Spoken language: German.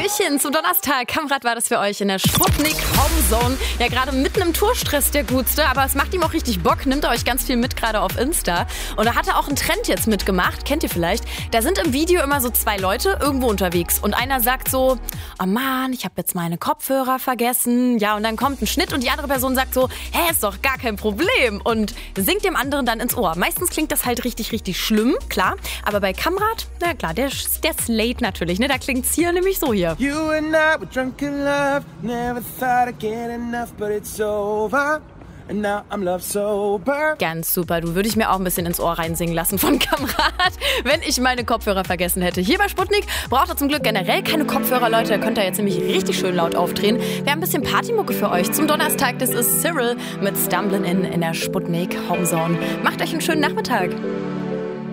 Hallöchen zum Donnerstag. Kamrat war das für euch in der Sputnik Homezone. Ja, gerade mitten im Tourstress der Gutste, aber es macht ihm auch richtig Bock. Nimmt euch ganz viel mit, gerade auf Insta. Und da hat er auch einen Trend jetzt mitgemacht. Kennt ihr vielleicht? Da sind im Video immer so zwei Leute irgendwo unterwegs. Und einer sagt so, oh Mann, ich habe jetzt meine Kopfhörer vergessen. Ja, und dann kommt ein Schnitt und die andere Person sagt so, hä, ist doch gar kein Problem. Und singt dem anderen dann ins Ohr. Meistens klingt das halt richtig, richtig schlimm, klar. Aber bei Kamrat, na klar, der Slate natürlich, ne? Da klingt's hier nämlich so hier. You and I were drunk in love, never thought I'd get enough, but it's over. And now I'm love sober. Ganz super, du würde ich mir auch ein bisschen ins Ohr reinsingen lassen von Kamrat, wenn ich meine Kopfhörer vergessen hätte. Hier bei Sputnik braucht ihr zum Glück generell keine Kopfhörer, Leute. Da könnt ihr jetzt nämlich richtig schön laut aufdrehen. Wir haben ein bisschen Partymucke für euch zum Donnerstag. Das ist Cyril mit Stumblin' in der Sputnik Homezone. Macht euch einen schönen Nachmittag.